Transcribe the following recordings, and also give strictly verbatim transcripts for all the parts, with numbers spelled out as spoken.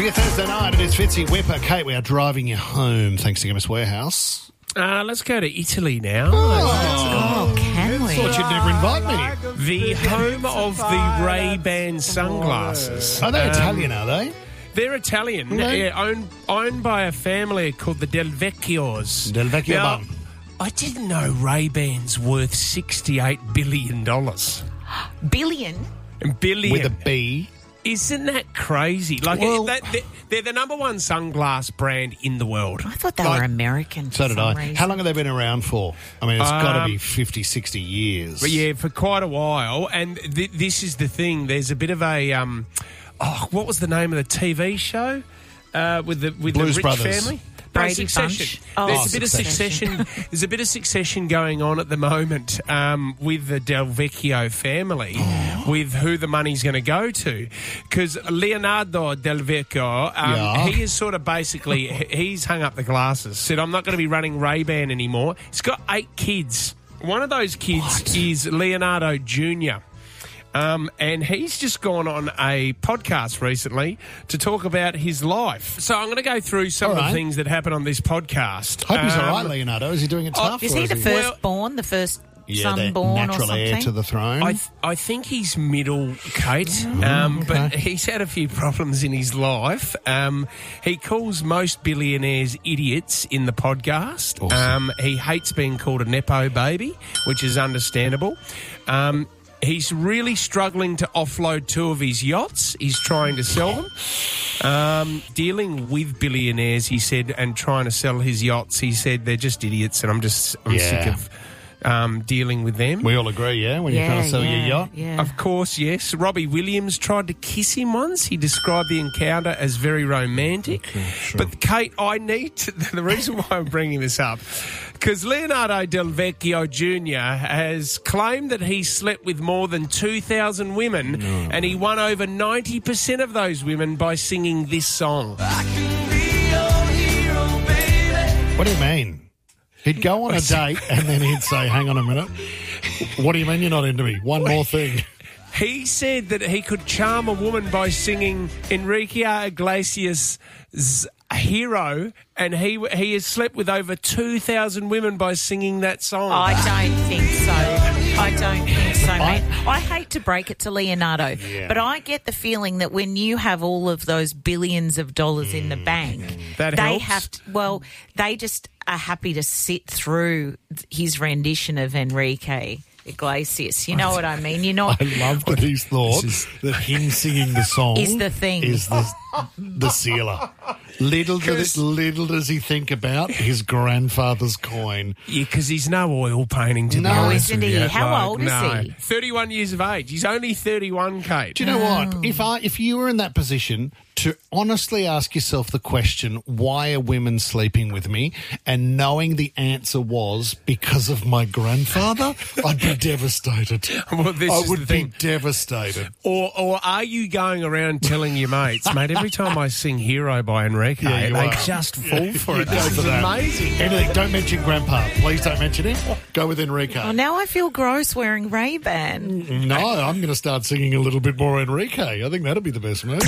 It's Thursday night, it is Fitzy Whipper. Kate, we are driving you home thanks to Chemist Warehouse. Uh, let's go to Italy now. Oh, can we? Thought you'd never invite me. The home of the Ray-Ban sunglasses. Are they Um, Italian, are they? They're Italian, No. yeah, owned, owned by a family called the Del Vecchios. Del Vecchio Now, Bun. I didn't know Ray-Ban's worth sixty-eight billion dollars. Billion? Billion. With a B. Isn't that crazy? Like, Well- that, they're, they're the number one sunglass brand in the world. I thought they Like- were American. So for did some I. reason. How long have they been around for? I mean, it's got to Um, be fifty, sixty years. But yeah, for quite a while. And th- this is the thing. There's a bit of a... Um, oh, what was the name of the T V show uh, with the with Blues the rich Brothers. family? Brady Succession. Bunch. Oh, There's a bit Succession. of succession. There's a bit of succession going on at the moment um, with the Del Vecchio family, Oh. with who the money's going to go to, because Leonardo Del Vecchio, um, Yeah. he is sort of basically he's hung up the glasses. Said, "I'm not going to be running Ray-Ban anymore." He's got eight kids. One of those kids What? is Leonardo Junior Um, and he's just gone on a podcast recently to talk about his life. So I'm going to go through some All of right. the things that happen on this podcast. Hope he's Um, all right, Leonardo. Is he doing it tough? Is or he the Well- firstborn, the first yeah, son the born or natural something? heir to the throne? I th- I think he's middle, Kate, um, but he's had a few problems in his life. Um, he calls most billionaires idiots in the podcast. Awesome. Um, he hates being called a nepo baby, which is understandable. Um, he's really struggling to offload two of his yachts. He's trying to sell them. Um, dealing with billionaires, he said, and trying to sell his yachts, he said they're just idiots, and I'm just I'm Yeah. sick of um, dealing with them. we all agree, yeah, when you're Yeah, trying to sell yeah, your yacht? Yeah. Of course, yes. Robbie Williams tried to kiss him once. He described the encounter as very romantic. But, Kate, I need to... The reason why I'm bringing this up, because Leonardo Del Vecchio Junior has claimed that he slept with more than two thousand women, and he won over ninety percent of those women by singing this song. What do you mean? He'd go on a date and then he'd say, hang on a minute. What do you mean you're not into me? One more thing. He said that he could charm a woman by singing Enrique Iglesias' Hero, and he he has slept with over two thousand women by singing that song. I don't think so. I don't think so, mate. I hate to break it to Leonardo, Yeah. but I get the feeling that when you have all of those billions of dollars in the bank, That they helps. have to, well, they just are happy to sit through his rendition of Enrique Iglesias. You know what I mean? You're not... I love that he's thought that him singing the song Is the thing. is the, the sealer. Little does, little does he think about his grandfather's coin. Yeah, because he's no oil painting to No, be honest isn't with he? you. How Like, old is no. he? thirty-one years of age. He's only thirty-one, Kate. Do you know what? If I if you were in that position to honestly ask yourself the question, why are women sleeping with me? And knowing the answer was because of my grandfather, I'd be devastated. Well, this I is would the be thing. devastated. Or, or are you going around telling your mates, mate, every time I sing Hero by Enrique, Yeah, you they are. just fall for You it. go This for is that. amazing. Anything, don't mention Grandpa. Please don't mention him. Go with Enrique. Oh, now I feel gross wearing Ray-Ban. No, I'm going to start singing a little bit more Enrique. I think that'll be the best move.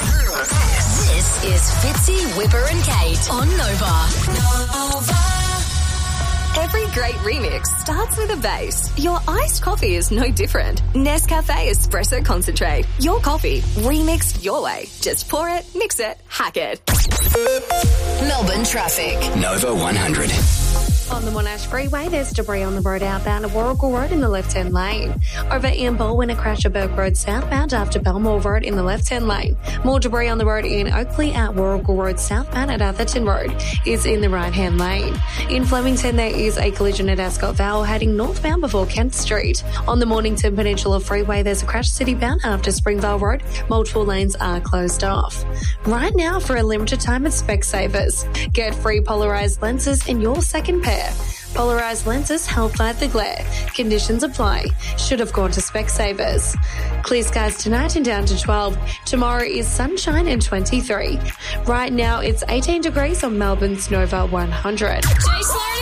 This is Fitzy, Whipper and Kate on Nova. Nova. Every great remix starts with a bass. Your iced coffee is no different. Nescafe Espresso Concentrate. Your coffee, remixed your way. Just pour it, mix it, hack it. Melbourne traffic. Nova one hundred. On the Monash Freeway, there's debris on the road outbound at Warrigal Road in the left-hand lane. Over in Baldwin, a crash at Burke Road southbound after Belmore Road in the left-hand lane. More debris on the road in Oakley at Warrigal Road southbound at Atherton Road is in the right-hand lane. In Flemington, there is a collision at Ascot Vale heading northbound before Kent Street. On the Mornington Peninsula Freeway, there's a crash city-bound after Springvale Road. Multiple lanes are closed off. Right now, for a limited time at Specsavers, get free polarised lenses in your second pair. Polarised lenses help fight the glare. Conditions apply. Should have gone to Specsavers. Clear skies tonight and down to twelve. Tomorrow is sunshine and twenty-three. Right now it's eighteen degrees on Melbourne's Nova one hundred. Jay Slurry